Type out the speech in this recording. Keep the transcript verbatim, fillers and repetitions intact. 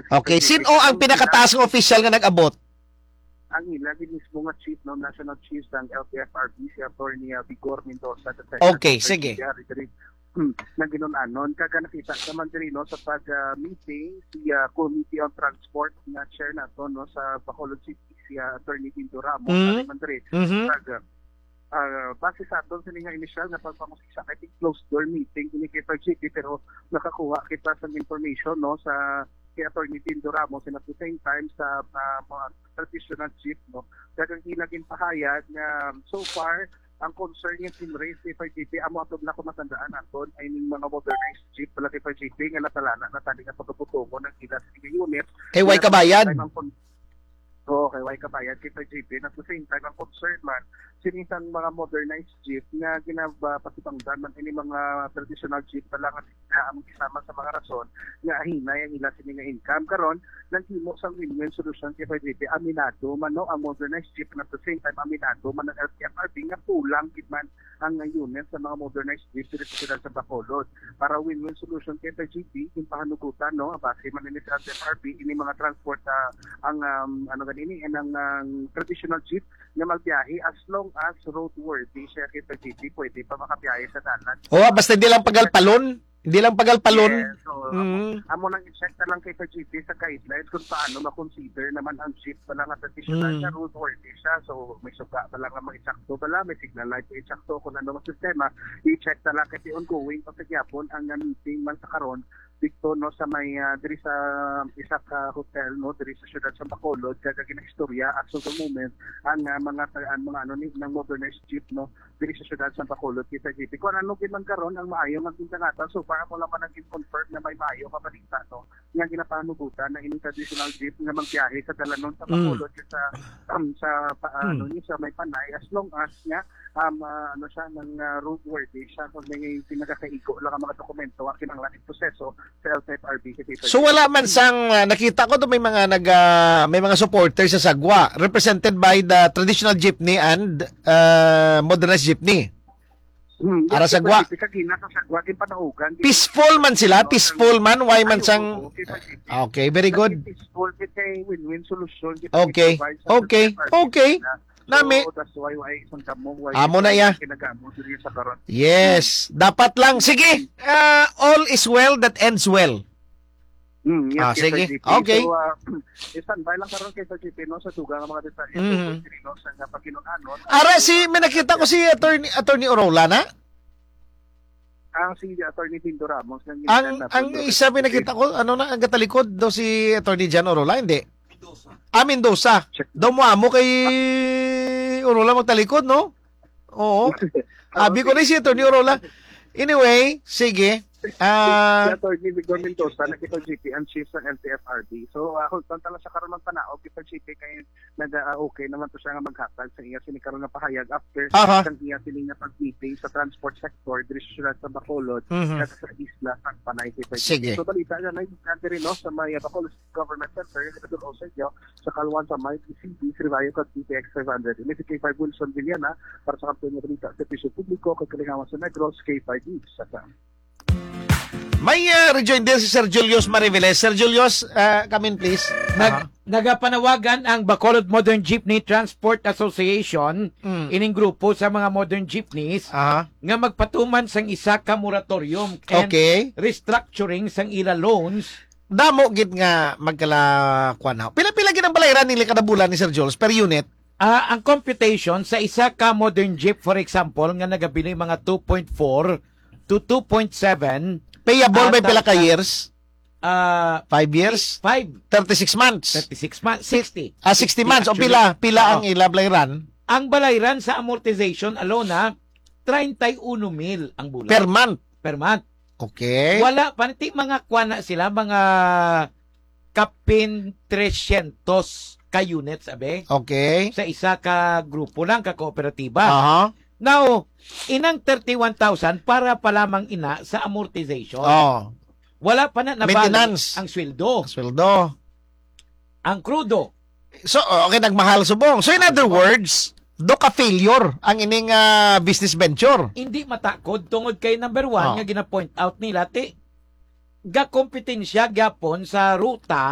Okay, sino ang pinakataas ng official nga nag-abot? Ang ila, din mismo nga chief, no, national chief ng L T F R B, si Atty. Vigor Mendoza. Okay, sige. Hmm, na ginunanon, kaga nakita naman din no, sa pag-meeting, uh, si uh, Committee on Transport na chair nato no, sa Bacolod City, si uh, Atty. Tinto Ramos, mm-hmm. naman din, mm-hmm. pag, uh, base sa aton sa nga initial na pagpamusisa, I think closed door meeting, hindi kita G P, pero nakakuha kita sa information no, sa kay Atty. Tinto Ramos, and at the same time sa uh, mga traditional chief, no, kagang ilagin pahayag na so far, ang concern yung team race kay F G P, amo atog na ko matandaan naton ay ning mga modernized jeep pala kay F G P nga natalana na tali nga pagputungo ng ilas unit. Kay Way Kabayan. Oo, kay Way Kabayan kay F G P. At the same time, ang concern man, sinisang mga modernized jeep na ginapasipangdan man ini mga traditional jeep pala nga ang isama sa mga rason nga hinay ang ila sini nga income karon naghimo sa win-win solution kay F G P. Aminado man no ang modernized jeep, and at the same time aminado man ang L T F R B nga kulang gid man ang unit sa mga modernized jeep dito sa Bacolod para win-win solution kay F G P yung pahanugutan no base man ni sa L T F R B ini mga transport uh, ang um, ano ganini ang um, traditional jeep nga magbiyahe as long as roadworthy siya kay F G P pwede pa makabiyahe sa dalan. Oh, basta hindi lang pagalpalon. Hindi lang pagalpalon. Yes, so, mm-hmm. amo, amo nang i-check na lang kay F G P sa guidelines kung paano ma-consider naman ang jeep pala nga traditional mm. siya, roadworthy siya. So, may suga pala nga mag-itsakto pala, may signal light i-itsakto kung ano ang sistema. I-check na lang kasi ongoing pa sa gyapon ang uh, meeting man sa karon dito no sa may uh, diri sa isa ka hotel no diri sa siyudad sa Bacolod kaya ginaistorya as of the moment ang uh, mga ang mga ano ni ng modernized jeep no diri sa siyudad sa Bacolod kita G P kung ano gid man karon ang maayo nga ginangatan so para ko lang man naging confirm na may maayo ka balita no nga ginapanugutan na ini traditional jeep nga magbiyahe sa dalanon sa Bacolod mm. sa um, sa pa, mm. ano ni sa may Panay as long as nga um, uh, ano siya ng uh, roadworthy siya kung may pinagakaigo lang ang mga dokumento ang kinahanglan proseso sa L T F R B. So wala man sang uh, nakita ko do may mga nag uh, may mga supporters sa Sagwa represented by the traditional jeepney and uh, modernized jeepney. Hmm, Ara Sagwa. Peaceful man sila, peaceful man, why man sang okay, very good. Peaceful kay win-win solution. Okay. Okay. Okay. Nami. Amo na ya. Yes. Dapat lang. Sige. Uh, all is well that ends well. Mm, yes, ah, yes, sige. G P. Okay. So, uh, standby lang karon kay sa G P no sa tugang ng mga detalye mm-hmm. no sa pagkinunanon. Ara si may nakita ko si attorney attorney Orola na. Ang si Atty. Tinto Ramos ng ang ang isa may nakita ko ano na ang katalikod do si Attorney Jan Orola hindi. Mendoza. Ah, Mendoza. Daw mo amo kay Orola magtalikod, no? Oo. Abi ko na si Atty. Orola. Anyway, sige. Ah, uh, si Atty. Vigor Mendoza na kita G P ang chief ng L T F R B. So, uh, kung tala sa karon magpanaog kita G P kay nag-okay naman to siya nga maghatag sa iya sini karon nga pahayag after uh-huh. sang iya sini nga pag-meeting sa transport sector diri sa sa Bacolod mm-hmm. at sa isla San Panay kay G P. Sige. So, balita na na rin no sa may Bacolod Government Center sa Dol Osegyo sa Kalwan sa may C B Srivayo kag T P X five hundred. Ini si K five Wilson Villana para sa kampanya balita sa Pisyo Publiko kag Kalingawan sa Negros K five News sa may uh, rejoin din si Sir Julius Mariveles. Sir Julius, uh, come in please. Nag, uh-huh. Nagapanawagan ang Bacolod Modern Jeepney Transport Association mm. ining grupo sa mga modern jeepneys uh-huh. nga magpatuman sang isa ka moratorium and okay. restructuring sang ila loans. Damo gid nga magkala kuan. Pila-pila gid ang balayran nila kada bulan ni Sir Jules per unit. Uh, ang computation sa isa ka modern jeep for example nga nagabili mga two point four to two point seven payable by pila ka years? Uh, five years? five. thirty-six months? thirty-six months. sixty. Ah, sixty months. O pila? Pila uh, ang ila balayran? Ang balayran sa amortization alone na thirty-one mil ang bulan. Per month? Per month. Okay. Wala. Paniti mga kuwana sila, mga kapin three hundred ka units, abe? Okay. Sa isa ka grupo lang, ka kooperatiba. Aha. Uh-huh. Now, inang thirty-one thousand para pa lamang ina sa amortization. Oh. Wala pa na nabalik ang sweldo. Sweldo. Ang krudo. So, okay, nagmahal subong. So, in other words, do ka failure ang ining uh, business venture. Hindi matakod tungod kay number one oh. nga gina-point out nila, ti, ga kompetensya gyapon sa ruta